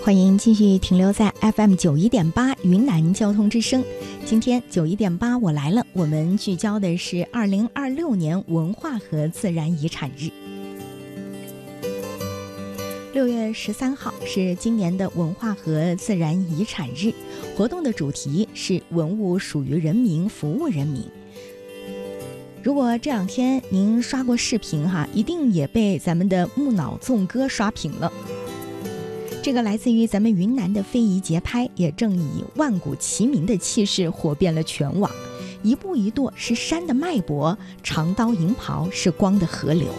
欢迎继续停留在 FM91.8 云南交通之声。今天91.8我来了，我们聚焦的是2026年文化和自然遗产日。6月13号是今年的文化和自然遗产日，活动的主题是文物属于人民，服务人民。如果这两天您刷过视频一定也被咱们的木脑纵歌刷屏了。这个来自于咱们云南的非遗节拍，也正以万古齐鸣的气势火遍了全网。一步一跺是山的脉搏，长刀银袍是光的河流。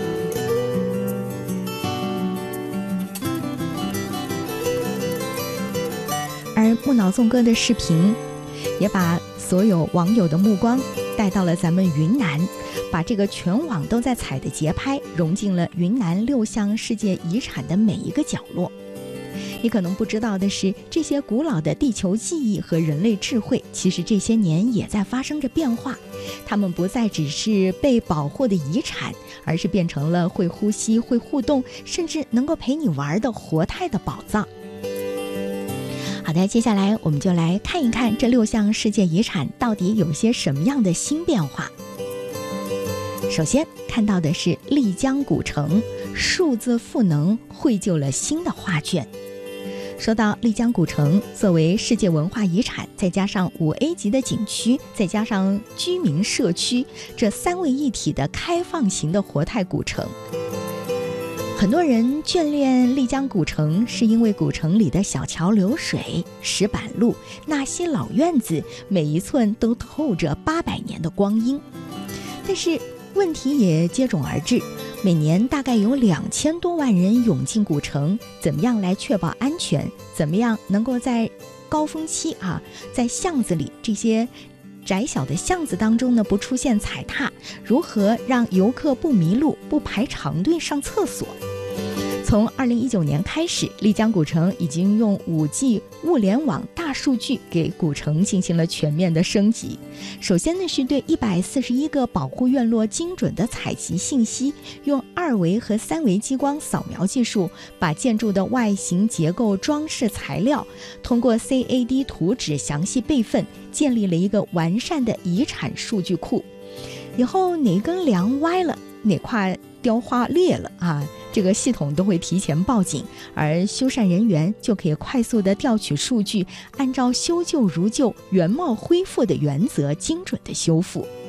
而木脑纵歌的视频也把所有网友的目光带到了咱们云南，把这个全网都在踩的节拍融进了云南6项世界遗产的每一个角落。你可能不知道的是，这些古老的地球记忆和人类智慧，其实这些年也在发生着变化。它们不再只是被保护的遗产，而是变成了会呼吸、会互动，甚至能够陪你玩的活态的宝藏。好的，接下来我们就来看一看这6项世界遗产到底有些什么样的新变化。首先看到的是丽江古城，数字赋能绘就了新的画卷。说到丽江古城，作为世界文化遗产，再加上5A 级的景区，再加上居民社区，这3位一体的开放型的活态古城。很多人眷恋丽江古城，是因为古城里的小桥流水、石板路、纳西老院子，每一寸都透着800年的光阴。但是问题也接踵而至，每年大概有2000多万人涌进古城，怎么样来确保安全？怎么样能够在高峰期在巷子里这些窄小的巷子当中呢不出现踩踏？如何让游客不迷路、不排长队上厕所？从2019年开始，丽江古城已经用5G 物联网大数据给古城进行了全面的升级。首先呢，是对141个保护院落精准的采集信息，用2维和3维激光扫描技术，把建筑的外形、结构、装饰材料通过 CAD 图纸详细备份，建立了一个完善的遗产数据库。以后哪根梁歪了，哪块雕花裂了这个系统都会提前报警，而修缮人员就可以快速的调取数据，按照修旧如旧、原貌恢复的原则精准的修复。